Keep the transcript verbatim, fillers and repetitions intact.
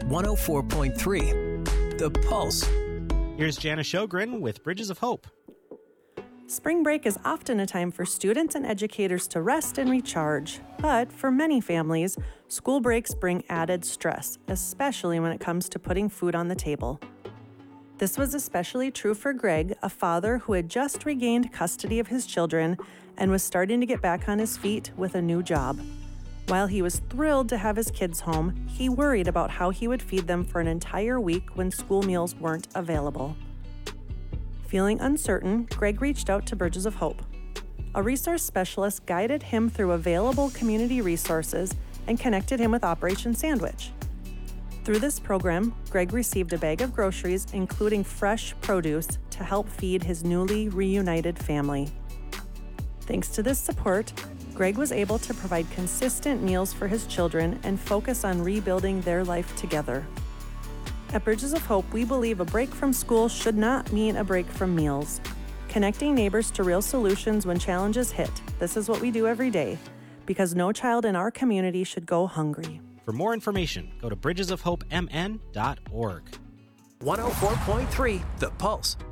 one oh four point three, The Pulse. Here's Jana Sjogren with Bridges of Hope. Spring break is often a time for students and educators to rest and recharge. But for many families, school breaks bring added stress, especially when it comes to putting food on the table. This was especially true for Greg, a father who had just regained custody of his children and was starting to get back on his feet with a new job. While he was thrilled to have his kids home, he worried about how he would feed them for an entire week when school meals weren't available. Feeling uncertain, Greg reached out to Bridges of Hope. A resource specialist guided him through available community resources and connected him with Operation Sandwich. Through this program, Greg received a bag of groceries, including fresh produce, to help feed his newly reunited family. Thanks to this support, Greg was able to provide consistent meals for his children and focus on rebuilding their life together. At Bridges of Hope, we believe a break from school should not mean a break from meals. Connecting neighbors to real solutions when challenges hit. This is what we do every day, because no child in our community should go hungry. For more information, go to bridges of hope m n dot org. one oh four point three, The Pulse.